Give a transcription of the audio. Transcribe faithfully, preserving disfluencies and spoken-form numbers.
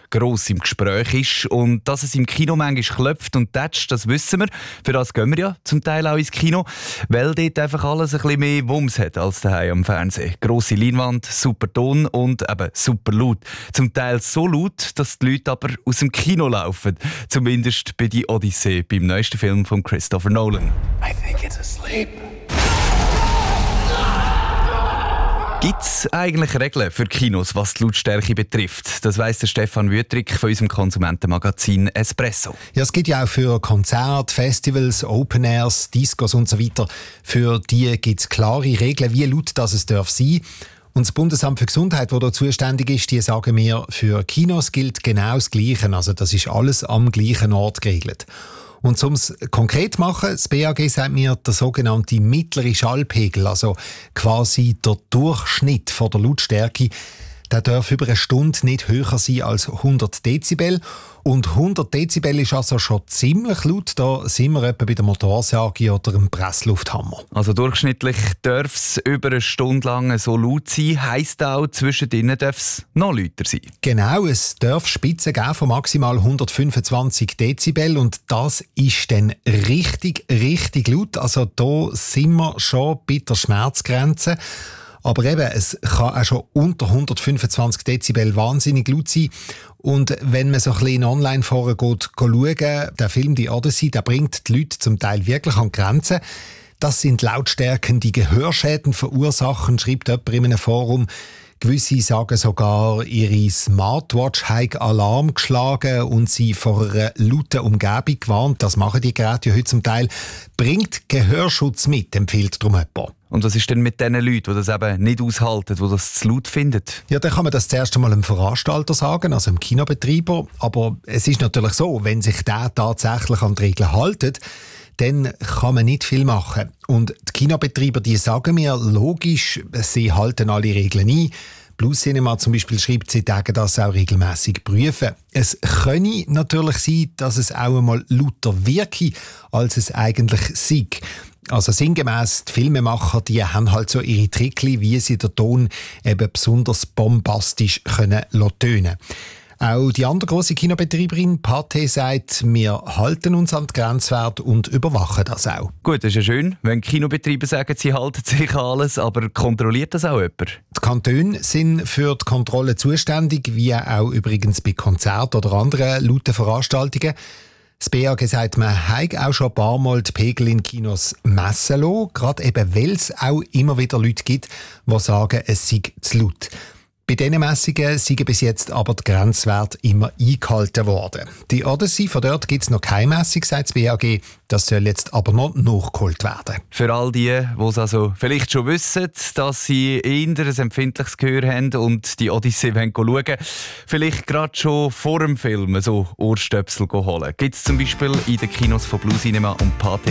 gross im Gespräch ist. Und dass es im Kino manchmal klopft und tätscht, das wissen wir. Für das gehen wir ja zum Teil auch ins Kino, weil dort einfach alles ein bisschen mehr Wumms hat als daheim am Fernsehen. Grosse Leinwand, super Ton und eben super laut. Zum Teil so laut, dass die Leute aber aus dem Kino laufen. Zumindest bei «Die Odyssee», beim neuesten Film von Christopher Nolan. I think it's asleep. Gibt es eigentlich Regeln für Kinos, was die Lautstärke betrifft? Das weiss der Stefan Wüthrich von unserem Konsumentenmagazin «Espresso». Ja, es gibt ja auch für Konzerte, Festivals, Open Airs, Discos und so weiter. Für die gibt es klare Regeln, wie laut das es darf sein. Und das Bundesamt für Gesundheit, das da zuständig ist, die sagen mir, für Kinos gilt genau das Gleiche. Also das ist alles am gleichen Ort geregelt. Und um es konkret zu machen, das B A G sagt mir, der sogenannte mittlere Schallpegel, also quasi der Durchschnitt von der Lautstärke, der darf über eine Stunde nicht höher sein als hundert Dezibel. Und hundert Dezibel ist also schon ziemlich laut. Da sind wir etwa bei der Motorsage oder einem Presslufthammer. Also durchschnittlich darf es über eine Stunde lang so laut sein. Heisst auch, zwischendrin darf es noch lauter sein. Genau, es darf Spitzen geben von maximal hundertfünfundzwanzig Dezibel. Und das ist dann richtig, richtig laut. Also da sind wir schon bei der Schmerzgrenze. Aber eben, es kann auch schon unter hundertfünfundzwanzig Dezibel wahnsinnig laut sein. Und wenn man so ein bisschen in Online-Foren geht, schauen, der Film «Die Odyssey», der bringt die Leute zum Teil wirklich an die Grenzen. Das sind Lautstärken, die Gehörschäden verursachen, schreibt jemand in einem Forum. Gewisse sagen sogar, ihre Smartwatch habe Alarm geschlagen und sie vor einer lauten Umgebung gewarnt. Das machen die Geräte ja heute zum Teil. Bringt Gehörschutz mit, empfiehlt darum jemand. Und was ist denn mit den Leuten, die das eben nicht aushalten, die das zu laut finden? Ja, dann kann man das zuerst einmal einem Veranstalter sagen, also einem Kinobetreiber. Aber es ist natürlich so, wenn sich der tatsächlich an die Regeln hält, dann kann man nicht viel machen. Und die Kinobetreiber, die sagen mir, logisch, sie halten alle Regeln ein. Plus Cinema zum Beispiel schreibt, sie tägen das auch regelmäßig prüfen. Es könne natürlich sein, dass es auch einmal lauter wirke, als es eigentlich sei. Also sinngemäss, die Filmemacher, die haben halt so ihre Trickli, wie sie den Ton eben besonders bombastisch können tönen. Auch die andere grosse Kinobetreiberin Pathé sagt, wir halten uns an die Grenzwerte und überwachen das auch. Gut, das ist ja schön, wenn Kinobetreiber sagen, sie halten sich an alles, aber kontrolliert das auch jemand? Die Kantone sind für die Kontrolle zuständig, wie auch übrigens bei Konzerten oder anderen lauten Veranstaltungen. Das B A G sagt, man hat auch schon ein paar Mal die Pegel in Kinos messen lassen, gerade eben, weil es auch immer wieder Leute gibt, die sagen, es sei zu laut. Bei diesen Messungen sind bis jetzt aber die Grenzwerte immer eingehalten worden. Die Odyssey, von dort gibt es noch keine Messung, sagt das B A G. Das soll jetzt aber noch nachgeholt werden. Für all die, die es also vielleicht schon wissen, dass sie eher ein empfindliches Gehör haben und die Odyssee schauen wollen, vielleicht gerade schon vor dem Film so Ohrstöpsel holen. Gibt es zum Beispiel in den Kinos von Blue Cinema und Pathé